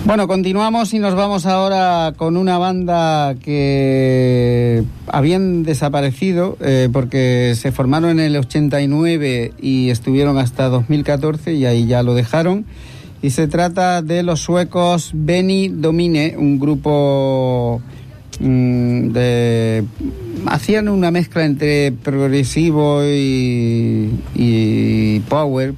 Bueno, continuamos y nos vamos ahora con una banda que habían desaparecido porque se formaron en el 89 y estuvieron hasta 2014 y ahí ya lo dejaron. Y se trata de los suecos Benny Domine, un grupo hacían una mezcla entre progresivo y power,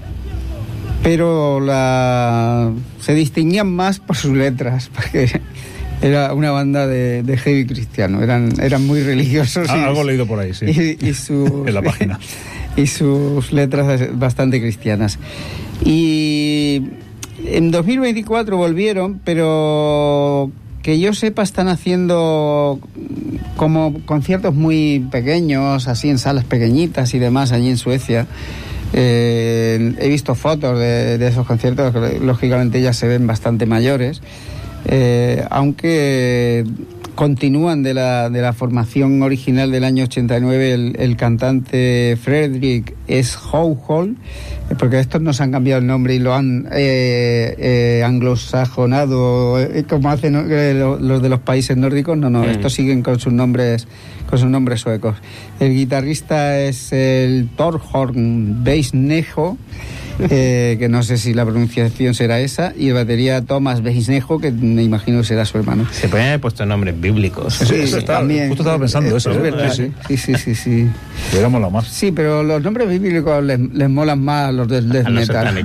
pero se distinguían más por sus letras, porque era una banda de heavy cristiano, eran muy religiosos. Algo leído por ahí, sí. Y en la página. Y sus letras bastante cristianas. Y en 2024 volvieron, pero que yo sepa están haciendo como conciertos muy pequeños, así en salas pequeñitas y demás allí en Suecia. He visto fotos de esos conciertos, que lógicamente ya se ven bastante mayores, aunque continúan de la formación original del año 89 el cantante Fredrik Schoenholm, porque estos no se han cambiado el nombre y lo han anglosajonado como hacen los de los países nórdicos. No, estos siguen con sus nombres suecos. El guitarrista es el Thorhorn Beisnejo, que no sé si la pronunciación será esa, y el batería Thomas Beisnejo, que me imagino que será su hermano. Se pueden haber puesto nombres bíblicos. Sí, también. Justo estaba pensando eso. Es verdad. Sí. Hubiera molado más. Sí, pero los nombres bíblicos les molan más a los del death metal.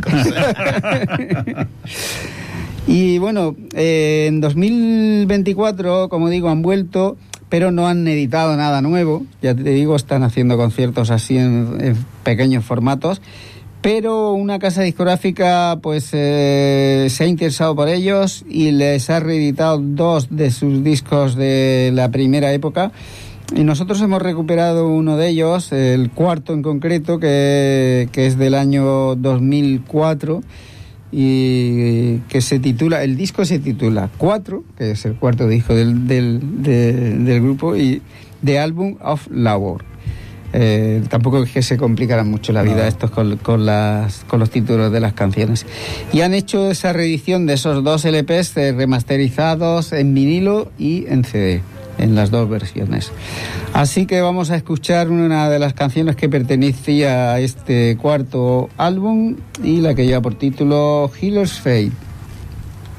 Y bueno, en 2024, como digo, han vuelto, pero no han editado nada nuevo. Ya te digo, están haciendo conciertos así en pequeños formatos. Pero una casa discográfica pues se ha interesado por ellos y les ha reeditado 2 de sus discos de la primera época. Y nosotros hemos recuperado uno de ellos, el cuarto en concreto, que es del año 2004, y que el disco se titula 4, que es el cuarto disco del grupo, y The Album of Labor. Tampoco es que se complicaran mucho la vida estos con los títulos de las canciones. Y han hecho esa reedición de esos 2 LPs remasterizados en vinilo y en CD, en las 2 versiones. Así que vamos a escuchar una de las canciones que pertenecía a este cuarto álbum y la que lleva por título Healer's Fate.